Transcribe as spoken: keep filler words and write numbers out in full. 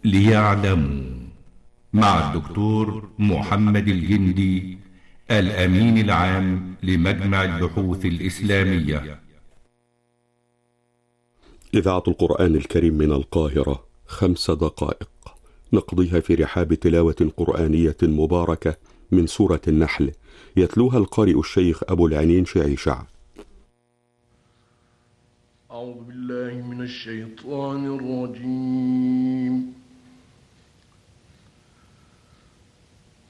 ليعلموا، مع الدكتور محمد الجندي، الأمين العام لمجمع البحوث الإسلامية. إذاعة القرآن الكريم من القاهرة، خمس دقائق نقضيها في رحاب تلاوة قرآنية مباركة من سورة النحل، يتلوها القارئ الشيخ أبو العنين شعيشع. أعوذ بالله من الشيطان الرجيم.